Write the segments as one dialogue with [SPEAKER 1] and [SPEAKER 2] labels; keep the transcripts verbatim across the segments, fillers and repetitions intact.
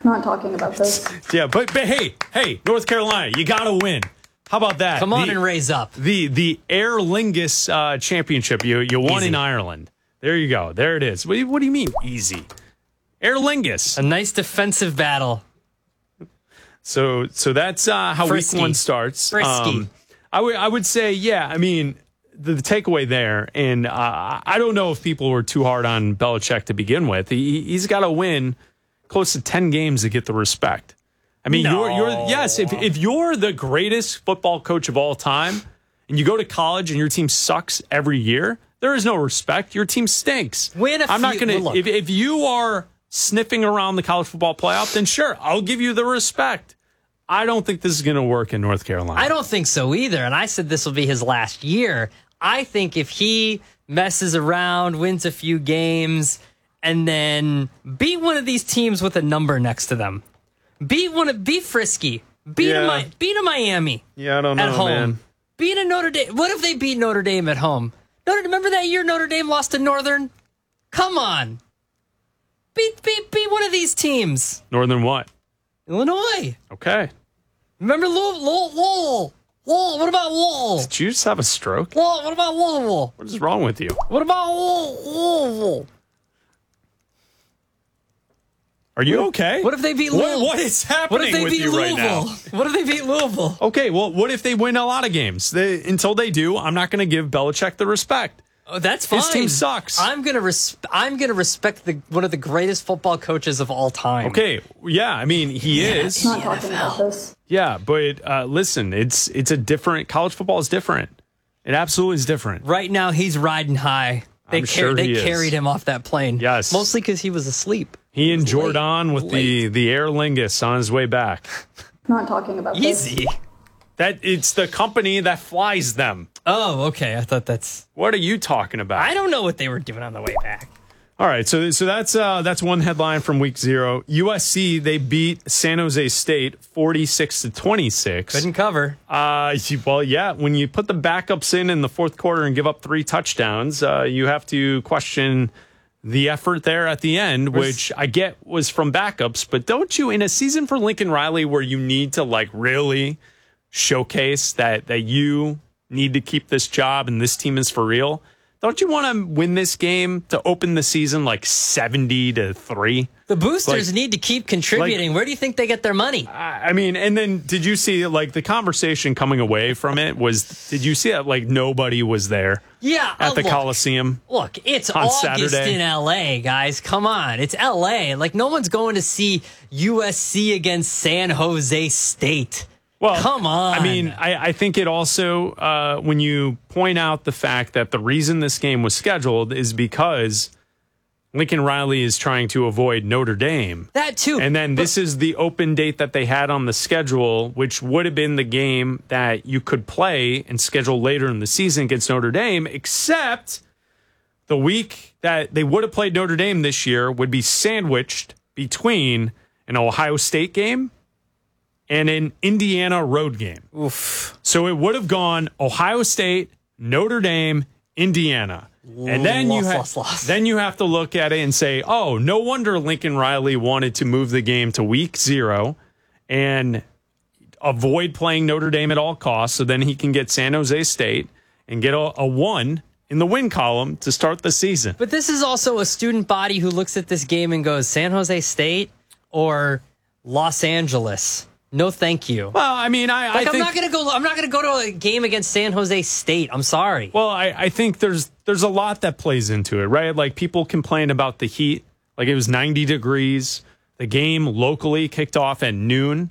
[SPEAKER 1] Not talking about this.
[SPEAKER 2] Yeah, but, but hey, hey, North Carolina, you got to win. How about that?
[SPEAKER 3] Come on
[SPEAKER 2] the,
[SPEAKER 3] and raise up.
[SPEAKER 2] The the Aer Lingus uh, Championship you you won
[SPEAKER 3] Easy.
[SPEAKER 2] in Ireland. There you go. There it is. What do you, what do you mean easy? Aer Lingus.
[SPEAKER 3] A nice defensive battle.
[SPEAKER 2] So so that's uh, how
[SPEAKER 3] Frisky.
[SPEAKER 2] week one starts.
[SPEAKER 3] Frisky.
[SPEAKER 2] I would I would say yeah. I mean the, the takeaway there, and uh, I don't know if people were too hard on Belichick to begin with. He, he's got to win close to ten games to get the respect. I mean,
[SPEAKER 3] No.
[SPEAKER 2] you're, you're yes. If if you're the greatest football coach of all time, and you go to college and your team sucks every year, there is no respect. Your team stinks.
[SPEAKER 3] Win a
[SPEAKER 2] I'm not
[SPEAKER 3] few-
[SPEAKER 2] going
[SPEAKER 3] look.
[SPEAKER 2] to. If if you are sniffing around the college football playoff, then sure, I'll give you the respect. I don't think this is going to work in North Carolina.
[SPEAKER 3] I don't think so either. And I said this will be his last year. I think if he messes around, wins a few games, and then beat one of these teams with a number next to them. Beat one of beat Frisky. Beat
[SPEAKER 2] Yeah.
[SPEAKER 3] a Mi- beat a Miami.
[SPEAKER 2] Yeah, I don't know,
[SPEAKER 3] at home.
[SPEAKER 2] man.
[SPEAKER 3] Beat a Notre Dame. What if they beat Notre Dame at home? Notre, remember that year Notre Dame lost to Northern? Come on. Beat beat beat one of these teams.
[SPEAKER 2] Northern what?
[SPEAKER 3] Illinois.
[SPEAKER 2] Okay.
[SPEAKER 3] Remember Lowell? Lowell? Lowell? What about Lowell?
[SPEAKER 2] Did you just have a stroke?
[SPEAKER 3] Lowell? What about Lowell?
[SPEAKER 2] What is wrong with you?
[SPEAKER 3] What about Lowell?
[SPEAKER 2] Are you okay?
[SPEAKER 3] What if they beat
[SPEAKER 2] What-
[SPEAKER 3] Louisville?
[SPEAKER 2] what is happening
[SPEAKER 3] What if they
[SPEAKER 2] with
[SPEAKER 3] beat
[SPEAKER 2] you right
[SPEAKER 3] Louisville?
[SPEAKER 2] now?
[SPEAKER 3] What if they beat Louisville?
[SPEAKER 2] Okay, well, what if they win a lot of games? They, until they do, I'm not going to give Belichick the respect.
[SPEAKER 3] Oh, that's fine.
[SPEAKER 2] His team sucks.
[SPEAKER 3] I'm gonna res- I'm gonna respect the one of the greatest football coaches of all time.
[SPEAKER 2] Okay, yeah, I mean, he is.
[SPEAKER 1] Not talking about this.
[SPEAKER 2] Yeah, but uh, listen, it's it's a different, college football is different. It absolutely is different.
[SPEAKER 3] Right now, he's riding high. They,
[SPEAKER 2] I'm sure
[SPEAKER 3] they
[SPEAKER 2] he is.
[SPEAKER 3] carried him off that plane.
[SPEAKER 2] Yes.
[SPEAKER 3] Mostly because he was asleep.
[SPEAKER 2] He and
[SPEAKER 3] was late.
[SPEAKER 2] Jordan with the, the Aer Lingus on his way back.
[SPEAKER 1] Not talking about this.
[SPEAKER 3] Easy.
[SPEAKER 2] That it's the company that flies them.
[SPEAKER 3] Oh, okay. I thought that's.
[SPEAKER 2] What are you talking about?
[SPEAKER 3] I don't know what they were doing on the way back.
[SPEAKER 2] All right, so so that's uh, that's one headline from week zero. U S C, they beat San Jose State forty-six to twenty-six.
[SPEAKER 3] Couldn't cover.
[SPEAKER 2] Uh, you- well, yeah, when you put the backups in in the fourth quarter and give up three touchdowns, uh, you have to question the effort there at the end, which I get was from backups. But don't you, in a season for Lincoln Riley where you need to like really showcase that that you need to keep this job and this team is for real, don't you want to win this game to open the season like seventy to three?
[SPEAKER 3] The boosters
[SPEAKER 2] Like-
[SPEAKER 3] need to keep contributing. Where do you think they get their money?
[SPEAKER 2] I I mean, and then did you see like the conversation coming away from it was, did you see it? Like nobody was there
[SPEAKER 3] Yeah.
[SPEAKER 2] at
[SPEAKER 3] uh,
[SPEAKER 2] the
[SPEAKER 3] look,
[SPEAKER 2] Coliseum.
[SPEAKER 3] Look, it's
[SPEAKER 2] on
[SPEAKER 3] August
[SPEAKER 2] Saturday.
[SPEAKER 3] in L A, guys. Come on. It's L A. Like, no one's going to see U S C against San Jose State.
[SPEAKER 2] Well,
[SPEAKER 3] Come on.
[SPEAKER 2] I mean, I, I think it also, uh, when you point out the fact that the reason this game was scheduled is because Lincoln Riley is trying to avoid Notre Dame.
[SPEAKER 3] That too.
[SPEAKER 2] And then
[SPEAKER 3] But-
[SPEAKER 2] this is the open date that they had on the schedule, which would have been the game that you could play and schedule later in the season against Notre Dame, except the week that they would have played Notre Dame this year would be sandwiched between an Ohio State game and an Indiana road game.
[SPEAKER 3] Oof.
[SPEAKER 2] So it would have gone Ohio State, Notre Dame, Indiana. And then you
[SPEAKER 3] Loss,
[SPEAKER 2] ha-
[SPEAKER 3] loss, loss.
[SPEAKER 2] then you have to look at it and say, oh, no wonder Lincoln Riley wanted to move the game to week zero and avoid playing Notre Dame at all costs, so then he can get San Jose State and get a, a one in the win column to start the season.
[SPEAKER 3] But this is also a student body who looks at this game and goes, San Jose State or Los Angeles? No, thank you.
[SPEAKER 2] Well, I mean, I,
[SPEAKER 3] Like,
[SPEAKER 2] I
[SPEAKER 3] I'm
[SPEAKER 2] think,
[SPEAKER 3] not gonna go. I'm not gonna go to a game against San Jose State. I'm sorry.
[SPEAKER 2] well, I, I think there's there's a lot that plays into it, right? Like people complain about the heat. Like it was ninety degrees. The game locally kicked off at noon.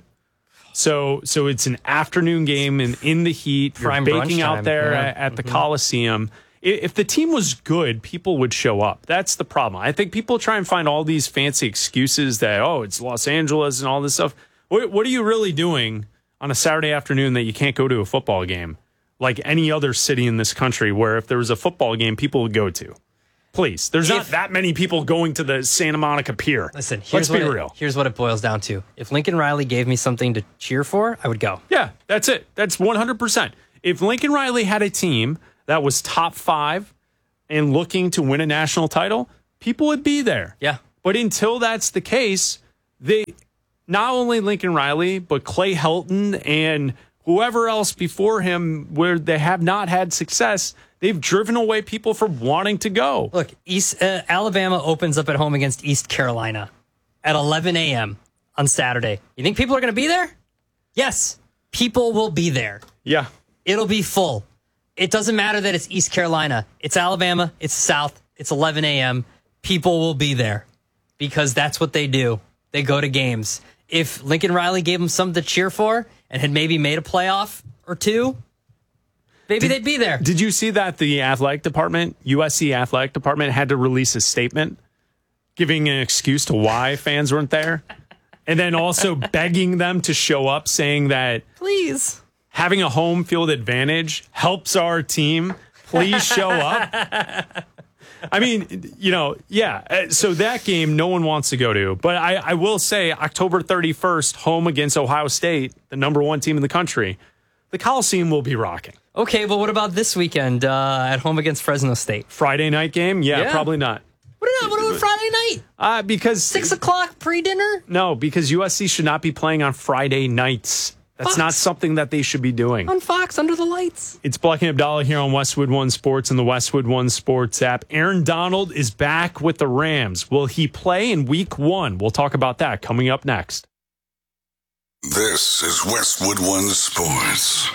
[SPEAKER 2] So so it's an afternoon game and in the heat. You're
[SPEAKER 3] Prime
[SPEAKER 2] baking
[SPEAKER 3] brunch
[SPEAKER 2] out
[SPEAKER 3] time,
[SPEAKER 2] there
[SPEAKER 3] yeah.
[SPEAKER 2] at, at the Coliseum. I- If the team was good, people would show up. That's the problem. I think people try and find all these fancy excuses that, oh, it's Los Angeles and all this stuff. What, what are you really doing on a Saturday afternoon that you can't go to a football game like any other city in this country where if there was a football game, people would go to? Please. There's not
[SPEAKER 3] If-
[SPEAKER 2] that many people going to the Santa Monica Pier.
[SPEAKER 3] Listen, here's
[SPEAKER 2] Let's
[SPEAKER 3] what
[SPEAKER 2] be
[SPEAKER 3] it,
[SPEAKER 2] real.
[SPEAKER 3] Here's what it boils down to. If Lincoln Riley gave me something to cheer for, I would go.
[SPEAKER 2] Yeah, that's it. That's one hundred percent. If Lincoln Riley had a team that was top five and looking to win a national title, people would be there.
[SPEAKER 3] Yeah.
[SPEAKER 2] But until that's the case, they not only Lincoln Riley, but Clay Helton and whoever else before him where they have not had success, they've driven away people from wanting to go.
[SPEAKER 3] Look, East uh, Alabama opens up at home against East Carolina at eleven a.m. on Saturday. You think people are going to be there? Yes, people will be there.
[SPEAKER 2] Yeah.
[SPEAKER 3] It'll be full. It doesn't matter that it's East Carolina. It's Alabama. It's South. It's eleven a.m. People will be there because that's what they do. They go to games. If Lincoln Riley gave them something to cheer for and had maybe made a playoff or two, maybe
[SPEAKER 2] did,
[SPEAKER 3] they'd be there.
[SPEAKER 2] Did you see that the athletic department, U S C athletic department, had to release a statement giving an excuse to why fans weren't there? And then also begging them to show up, saying that,
[SPEAKER 3] please,
[SPEAKER 2] having a home field advantage helps our team. Please show up. I mean, you know, yeah. So that game, no one wants to go to. But I, I will say October thirty-first, home against Ohio State, the number one team in the country, the Coliseum will be rocking.
[SPEAKER 3] Okay, but what about this weekend uh, at home against Fresno State?
[SPEAKER 2] Friday night game? Yeah,
[SPEAKER 3] yeah.
[SPEAKER 2] probably not.
[SPEAKER 3] What about, what about Friday night?
[SPEAKER 2] Uh, because
[SPEAKER 3] Six o'clock pre-dinner?
[SPEAKER 2] No, because U S C should not be playing on Friday nights. That's
[SPEAKER 3] Fox.
[SPEAKER 2] not something that they should be doing.
[SPEAKER 3] On Fox, under the lights.
[SPEAKER 2] It's Black and Abdallah here on Westwood One Sports and the Westwood One Sports app. Aaron Donald is back with the Rams. Will he play in week one? We'll talk about that coming up next.
[SPEAKER 4] This is Westwood One Sports.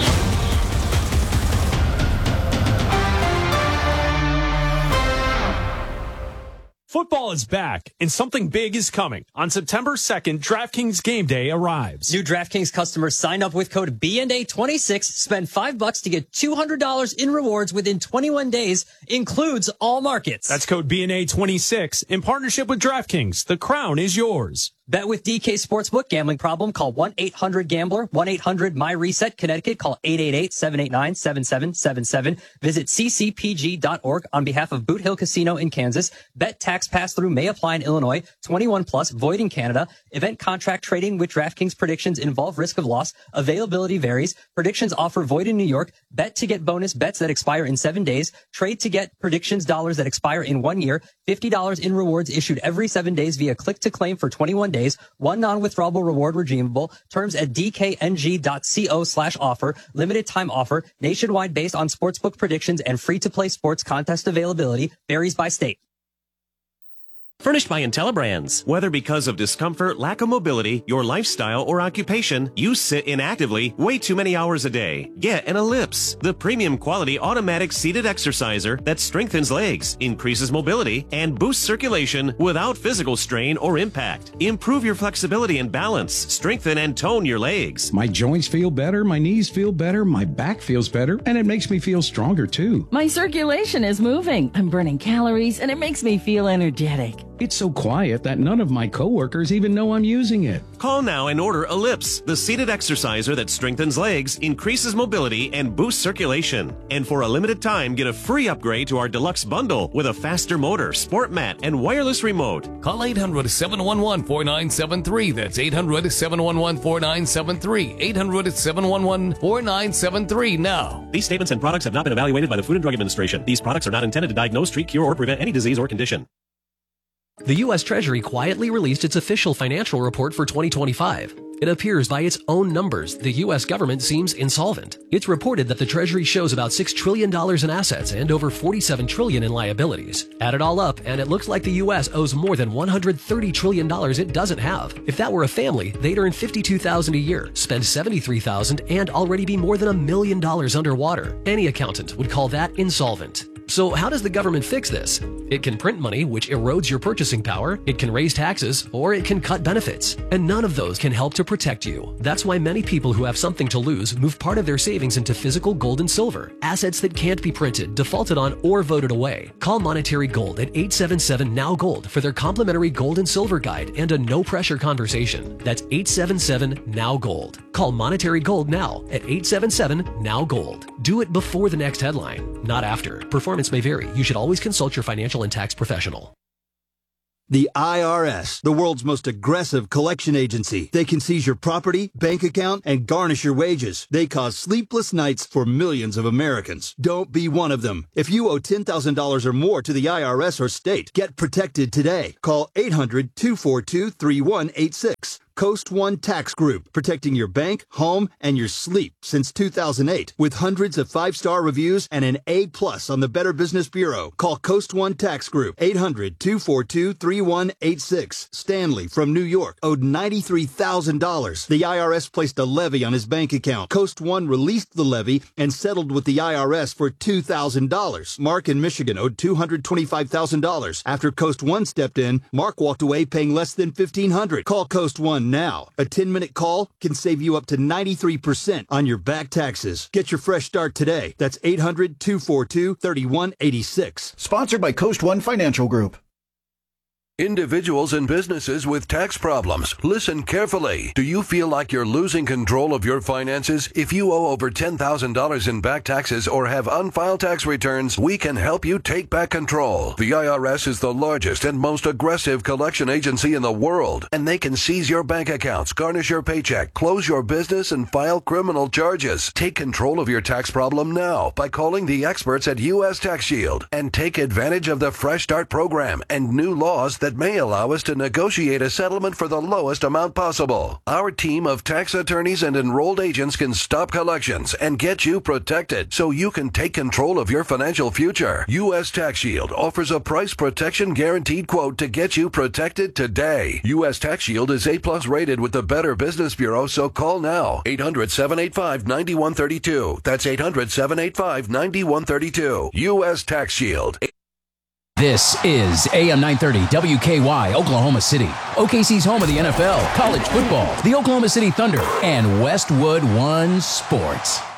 [SPEAKER 2] Football is back, and something big is coming. On September second, DraftKings Game Day arrives.
[SPEAKER 3] New DraftKings customers sign up with code B N A twenty-six, spend five bucks to get two hundred dollars in rewards within twenty-one days, includes all markets.
[SPEAKER 2] That's code B N A twenty-six in partnership with DraftKings. The crown is yours.
[SPEAKER 3] Bet with D K Sportsbook. Gambling problem? Call one eight hundred gambler, one eight hundred my reset. Connecticut, call eight eight eight, seven eight nine, seven seven seven seven. Visit c c p g dot org on behalf of Boot Hill Casino in Kansas. Bet tax pass-through may apply in Illinois. twenty-one plus, void in Canada. Event contract trading with DraftKings predictions involve risk of loss. Availability varies. Predictions offer void in New York. Bet to get bonus bets that expire in seven days. Trade to get predictions dollars that expire in one year. fifty dollars in rewards issued every seven days via click to claim for twenty-one days. One non-withdrawable reward redeemable. Terms at dkng.co slash offer. Limited time offer. Nationwide based on sportsbook predictions and free-to-play sports contest availability. Varies by state.
[SPEAKER 5] Furnished by IntelliBrands. Whether because of discomfort, lack of mobility, your lifestyle, or occupation, you sit inactively way too many hours a day. Get an Ellipse, the premium quality automatic seated exerciser that strengthens legs, increases mobility, and boosts circulation without physical strain or impact. Improve your flexibility and balance, strengthen and tone your legs.
[SPEAKER 6] My joints feel better, my knees feel better, my back feels better, and it makes me feel stronger too.
[SPEAKER 7] My circulation is moving. I'm burning calories, and it makes me feel energetic.
[SPEAKER 6] It's so quiet that none of my coworkers even know I'm using it.
[SPEAKER 5] Call now and order Ellipse, the seated exerciser that strengthens legs, increases mobility, and boosts circulation. And for a limited time, get a free upgrade to our deluxe bundle with a faster motor, sport mat, and wireless remote.
[SPEAKER 8] Call eight hundred, seven one one, four nine seven three. That's eight hundred, seven one one, four nine seven three. eight hundred, seven one one, four nine seven three now.
[SPEAKER 5] These statements and products have not been evaluated by the Food and Drug Administration. These products are not intended to diagnose, treat, cure, or prevent any disease or condition.
[SPEAKER 9] The U S Treasury quietly released its official financial report for twenty twenty-five. It appears by its own numbers, the U S government seems insolvent. It's reported that the Treasury shows about six trillion dollars in assets and over forty-seven trillion dollars in liabilities. Add it all up, and it looks like the U S owes more than one hundred thirty trillion dollars it doesn't have. If that were a family, they'd earn fifty-two thousand dollars a year, spend seventy-three thousand dollars, and already be more than a million dollars underwater. Any accountant would call that insolvent. So how does the government fix this? It can print money, which erodes your purchasing power, it can raise taxes, or it can cut benefits. And none of those can help to protect you. That's why many people who have something to lose move part of their savings into physical gold and silver, assets that can't be printed, defaulted on, or voted away. Call Monetary Gold at eight seven seven, N O W Gold for their complimentary gold and silver guide and a no-pressure conversation. That's eight seven seven, N O W Gold. Call Monetary Gold now at eight seven seven, N O W Gold. Do it before the next headline, not after. Performance may vary. You should always consult your financial and tax professional.
[SPEAKER 10] The I R S, the world's most aggressive collection agency. They can seize your property, bank account, and garnish your wages. They cause sleepless nights for millions of Americans. Don't be one of them. If you owe ten thousand dollars or more to the I R S or state, get protected today. Call eight hundred, two four two, three one eight six. Coast One Tax Group, protecting your bank, home, and your sleep since two thousand eight. With hundreds of five-star reviews and an A plus on the Better Business Bureau. Call Coast One Tax Group, eight hundred, two four two, three one eight six. Stanley from New York owed ninety-three thousand dollars. The I R S placed a levy on his bank account. Coast One released the levy and settled with the I R S for two thousand dollars. Mark in Michigan owed two hundred twenty-five thousand dollars. After Coast One stepped in, Mark walked away paying less than fifteen hundred dollars. Call Coast One now. A ten-minute call can save you up to ninety-three percent on your back taxes. Get your fresh start today. That's eight hundred, two four two, three one eight six.
[SPEAKER 11] Sponsored by Coast One Financial Group.
[SPEAKER 12] Individuals and businesses with tax problems, listen carefully. Do you feel like you're losing control of your finances? If you owe over ten thousand dollars in back taxes or have unfiled tax returns, we can help you take back control. The I R S is the largest and most aggressive collection agency in the world, and they can seize your bank accounts, garnish your paycheck, close your business, and file criminal charges. Take control of your tax problem now by calling the experts at U S Tax Shield and take advantage of the Fresh Start program and new laws that that may allow us to negotiate a settlement for the lowest amount possible. Our team of tax attorneys and enrolled agents can stop collections and get you protected so you can take control of your financial future. U S Tax Shield offers a price protection guaranteed quote to get you protected today. U S Tax Shield is A plus rated with the Better Business Bureau, so call now. eight hundred, seven eight five, nine one three two. That's eight hundred, seven eight five, nine one three two. U S Tax Shield.
[SPEAKER 13] This is A M nine thirty W K Y, Oklahoma City. O K C's home of the N F L, college football, the Oklahoma City Thunder, and Westwood One Sports.